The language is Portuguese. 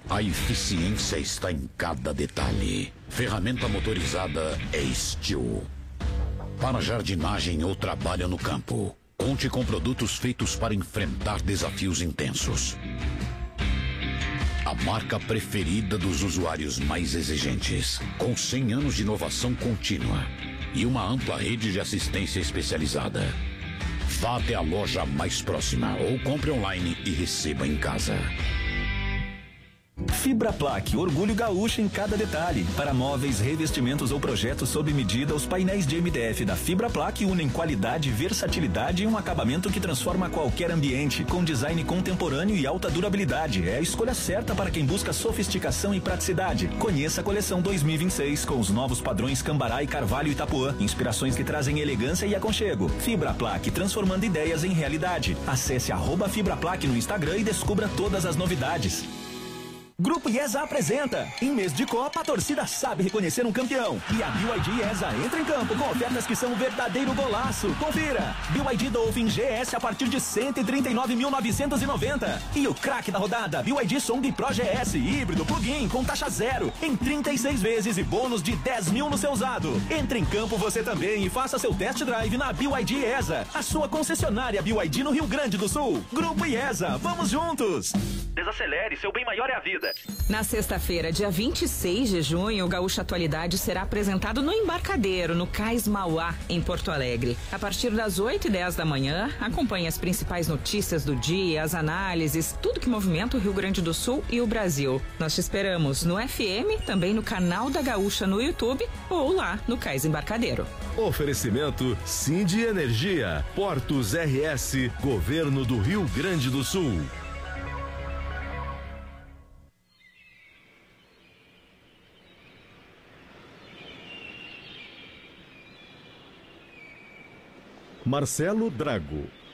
A eficiência está em cada detalhe. Ferramenta motorizada é Steel. Para jardinagem ou trabalho no campo, conte com produtos feitos para enfrentar desafios intensos. A marca preferida dos usuários mais exigentes, com 100 anos de inovação contínua e uma ampla rede de assistência especializada. Vá até a loja mais próxima ou compre online e receba em casa. Fibraplaque, orgulho gaúcho em cada detalhe. Para móveis, revestimentos ou projetos sob medida, os painéis de MDF da Fibraplaque unem qualidade, versatilidade e um acabamento que transforma qualquer ambiente, com design contemporâneo e alta durabilidade. É a escolha certa para quem busca sofisticação e praticidade. Conheça a coleção 2026 com os novos padrões Cambará e Carvalho Itapuã, inspirações que trazem elegância e aconchego. Fibraplaque, transformando ideias em realidade. Acesse @Fibraplaque no Instagram e descubra todas as novidades. Grupo IESA apresenta. Em mês de Copa, a torcida sabe reconhecer um campeão. E a BYD IESA entra em campo com ofertas que são um verdadeiro golaço. Confira. BYD Dolphin GS a partir de 139.990. E o craque da rodada, BYD Song Pro GS híbrido plug-in com taxa zero em 36 vezes e bônus de 10 mil no seu usado. Entre em campo você também e faça seu test drive na BYD IESA, a sua concessionária BYD no Rio Grande do Sul. Grupo IESA, vamos juntos. Desacelere, seu bem maior é a vida. Na sexta-feira, dia 26 de junho, o Gaúcha Atualidade será apresentado no Embarcadero, no Cais Mauá, em Porto Alegre. A partir das 8h10 da manhã, acompanhe as principais notícias do dia, as análises, tudo que movimenta o Rio Grande do Sul e o Brasil. Nós te esperamos no FM, também no canal da Gaúcha no YouTube ou lá no Cais Embarcadero. Oferecimento Sindi Energia, Portos RS, Governo do Rio Grande do Sul. Marcelo Drago.